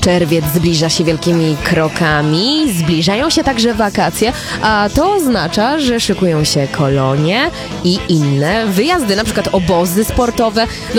Czerwiec zbliża się wielkimi krokami, zbliżają się także wakacje, a to oznacza, że szykują się kolonie i inne wyjazdy, na przykład obozy sportowe.